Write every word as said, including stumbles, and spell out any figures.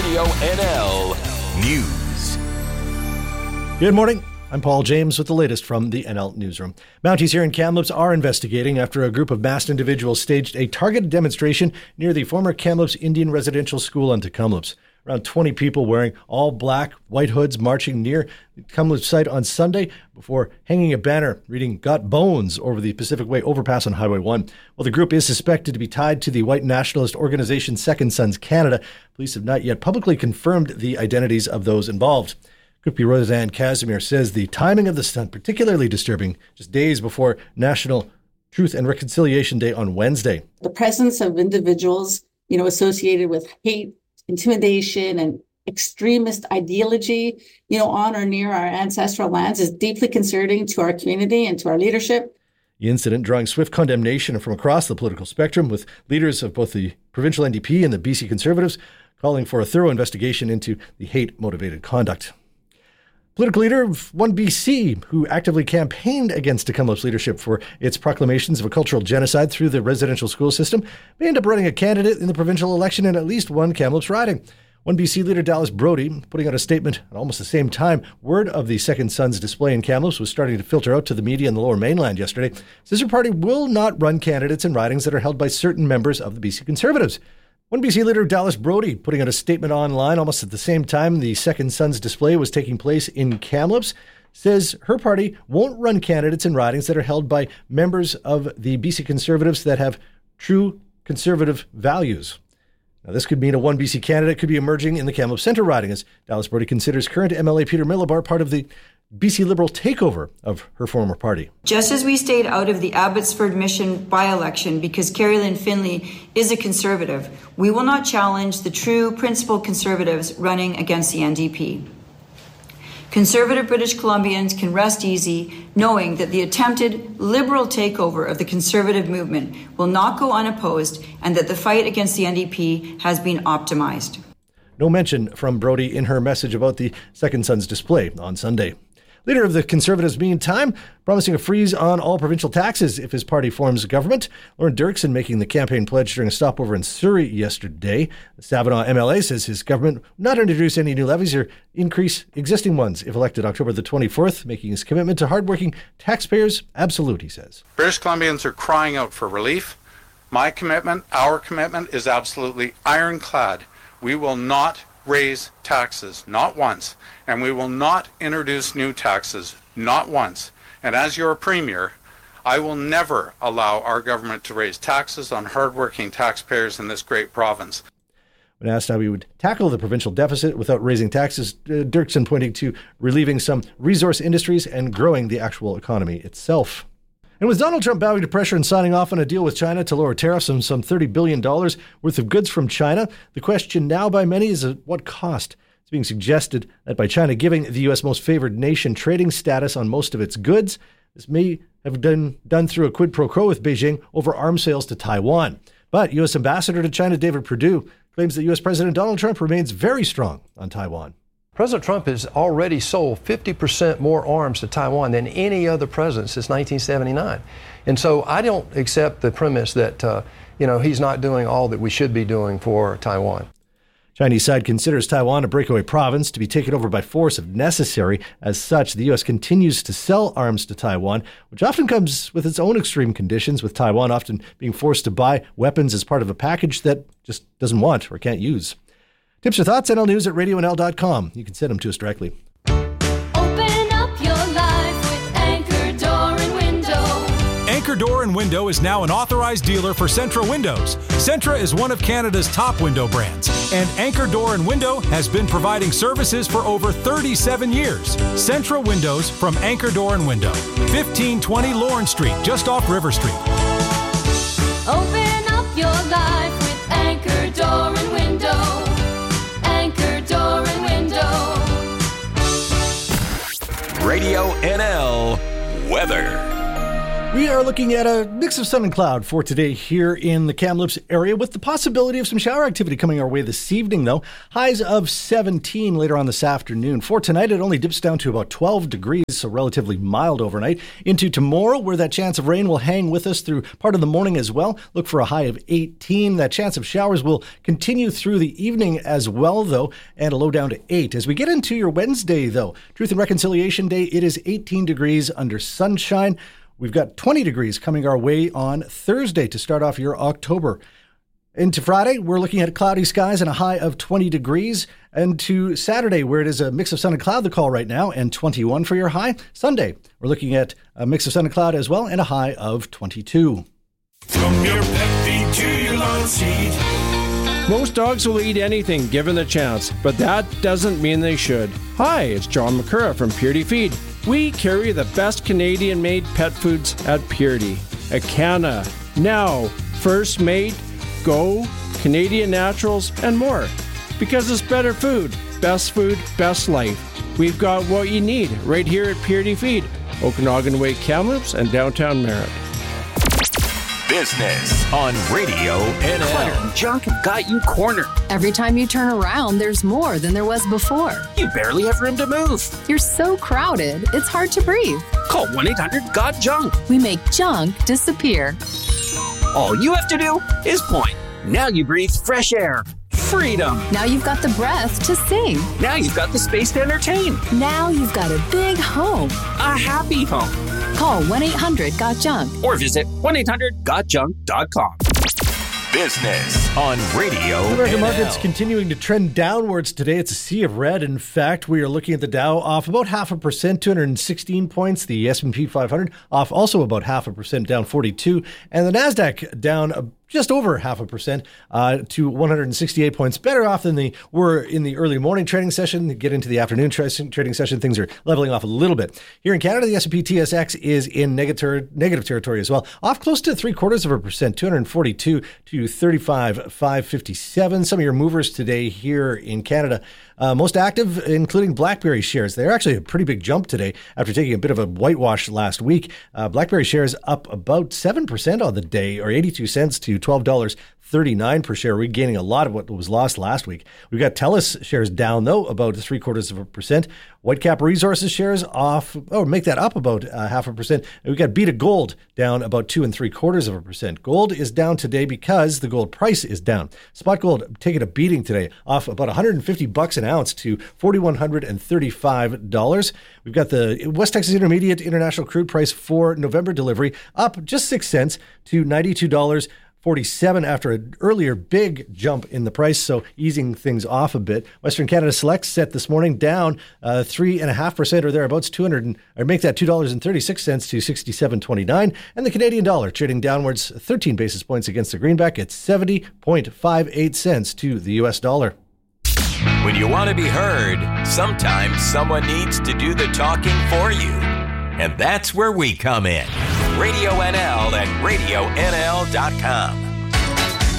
Radio N L News. Good morning. I'm Paul James with the latest from the N L Newsroom. Mounties here in Kamloops are investigating after a group of masked individuals staged a targeted demonstration near the former Kamloops Indian Residential School in Kamloops. Around twenty people wearing all black, white hoods marching near the Kamloops site on Sunday before hanging a banner reading "Got Bones" over the Pacific Way overpass on Highway one. Well, the group is suspected to be tied to the white nationalist organization Second Sons Canada. Police have not yet publicly confirmed the identities of those involved. Groupie Roseanne Casimir says the timing of the stunt particularly disturbing, just days before National Truth and Reconciliation Day on Wednesday. The presence of individuals, you know, associated with hate, intimidation, and extremist ideology, you know, on or near our ancestral lands is deeply concerning to our community and to our leadership. The incident drawing swift condemnation from across the political spectrum, with leaders of both the provincial N D P and the B C Conservatives calling for a thorough investigation into the hate-motivated conduct. Political leader of One B C, who actively campaigned against Kamloops leadership for its proclamations of a cultural genocide through the residential school system, may end up running a candidate in the provincial election in at least one Kamloops riding. One B C leader Dallas Brody putting out a statement at almost the same time word of the Second Sons display in Kamloops was starting to filter out to the media in the Lower Mainland yesterday. Says her party will not run candidates in ridings that are held by certain members of the B C Conservatives. One B C leader Dallas Brody putting out a statement online almost at the same time the Second Sons display was taking place in Kamloops, says her party won't run candidates in ridings that are held by members of the B C Conservatives that have true conservative values. Now, this could mean a One B C candidate could be emerging in the Kamloops Centre riding, as Dallas Brody considers current M L A Peter Milabar part of the B C Liberal takeover of her former party. Just as we stayed out of the Abbotsford Mission by-election because Carrie Lynn Finley is a Conservative, we will not challenge the true principled Conservatives running against the N D P. Conservative British Columbians can rest easy knowing that the attempted Liberal takeover of the Conservative movement will not go unopposed and that the fight against the N D P has been optimized. No mention from Brody in her message about the Second Sons display on Sunday. Leader of the Conservatives, meantime, promising a freeze on all provincial taxes if his party forms government. Lauren Dirksen making the campaign pledge during a stopover in Surrey yesterday. The Savinaw M L A says his government will not introduce any new levies or increase existing ones if elected October the twenty-fourth, making his commitment to hardworking taxpayers absolute, he says. British Columbians are crying out for relief. My commitment, our commitment, is absolutely ironclad. We will not raise taxes, not once, and we will not introduce new taxes, not once. And as your Premier, I will never allow our government to raise taxes on hardworking taxpayers in this great province. When asked how he would tackle the provincial deficit without raising taxes, uh, Dirksen pointing to relieving some resource industries and growing the actual economy itself. And with Donald Trump bowing to pressure and signing off on a deal with China to lower tariffs on some thirty billion dollars worth of goods from China, the question now by many is at what cost? It's being suggested that by China giving the U S most favored nation trading status on most of its goods, this may have been done through a quid pro quo with Beijing over arms sales to Taiwan. But U S Ambassador to China David Perdue claims that U S President Donald Trump remains very strong on Taiwan. President Trump has already sold fifty percent more arms to Taiwan than any other president since nineteen seventy-nine. And so I don't accept the premise that, uh, you know, he's not doing all that we should be doing for Taiwan. Chinese side considers Taiwan a breakaway province to be taken over by force if necessary. As such, the U S continues to sell arms to Taiwan, which often comes with its own extreme conditions, with Taiwan often being forced to buy weapons as part of a package that just doesn't want or can't use. Tips or thoughts, N L News at radio N L dot com. You can send them to us directly. Open up your life with Anchor Door and Window. Anchor Door and Window is now an authorized dealer for Centra Windows. Centra is one of Canada's top window brands, and Anchor Door and Window has been providing services for over thirty-seven years. Centra Windows from Anchor Door and Window, fifteen twenty Lawrence Street, just off River Street. Open up your life with Anchor Door and Window. Door and Window. Radio N L Weather. We are looking at a mix of sun and cloud for today here in the Kamloops area, with the possibility of some shower activity coming our way this evening, though. Highs of seventeen later on this afternoon. For tonight, it only dips down to about twelve degrees, so relatively mild overnight. Into tomorrow, where that chance of rain will hang with us through part of the morning as well. Look for a high of eighteen. That chance of showers will continue through the evening as well, though, and a low down to eight. As we get into your Wednesday, though, Truth and Reconciliation Day, it is eighteen degrees under sunshine. We've got twenty degrees coming our way on Thursday to start off your October. Into Friday, we're looking at cloudy skies and a high of twenty degrees. And to Saturday, where it is a mix of sun and cloud, the call right now, and twenty-one for your high. Sunday, we're looking at a mix of sun and cloud as well, and a high of twenty-two. From your pet feed to your lawn seat. Most dogs will eat anything given the chance, but that doesn't mean they should. Hi, it's John McCurra from Purity Feed. We carry the best Canadian-made pet foods at Purity. Acana, Now, First Mate, Go, Canadian Naturals, and more. Because it's better food, best food, best life. We've got what you need right here at Purity Feed, Okanagan Way, Kamloops, and downtown Merritt. Business on Radio N L. Clutter and junk have got you cornered. Every time you turn around, there's more than there was before. You barely have room to move. You're so crowded, it's hard to breathe. Call one eight hundred got junk. We make junk disappear. All you have to do is point. Now you breathe fresh air. Freedom. Now you've got the breath to sing. Now you've got the space to entertain. Now you've got a big home. A happy home. Call one eight hundred got junk. Or visit one eight hundred got junk dot com. Business on Radio The American N L. market's continuing to trend downwards today. It's a sea of red. In fact, we are looking at the Dow off about half a percent, two hundred sixteen points. The S and P five hundred off also about half a percent, down forty-two. And the NASDAQ down a just over half a percent uh, to one hundred sixty-eight points. Better off than they were in the early morning trading session. Get into the afternoon tra- trading session, things are leveling off a little bit. Here in Canada, the S and P T S X is in negative negative territory as well, off close to three quarters of a percent, two hundred forty-two to thirty-five thousand five hundred fifty-seven. Some of your movers today here in Canada. Uh, most active, including BlackBerry shares. They're actually a pretty big jump today after taking a bit of a whitewash last week. Uh, BlackBerry shares up about seven percent on the day, or eighty-two cents to twelve dollars and thirty-nine cents per share, regaining a lot of what was lost last week. We've got TELUS shares down, though, about three quarters of a percent. Whitecap Resources shares off, oh, make that up about uh, half a percent. And we've got Beta Gold down about two and three quarters of a percent. Gold is down today because the gold price is down. Spot gold taking a beating today, off about one hundred fifty bucks an ounce to four thousand one hundred thirty-five dollars. We've got the West Texas Intermediate International Crude price for November delivery up just six cents to ninety-two dollars and forty-seven cents after an earlier big jump in the price, so easing things off a bit. Western Canada Select set this morning down uh, three point five percent or thereabouts, two hundred, or make that two dollars and thirty-six cents to sixty-seven twenty-nine. And the Canadian dollar trading downwards thirteen basis points against the greenback at seventy point five eight cents to the U S dollar. When you want to be heard, sometimes someone needs to do the talking for you. And that's where we come in. Radio N L at radio N L dot com.